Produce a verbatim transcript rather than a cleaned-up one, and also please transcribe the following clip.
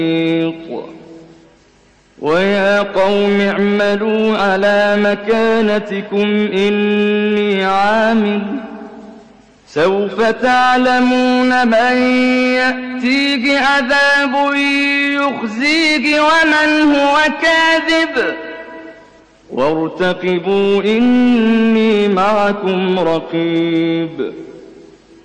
ويا قوم اعملوا على مكانتكم إني عامل سوف تعلمون من يأتيه عذاب يخزيه ومن هو كاذب وارتقبوا إني معكم رقيب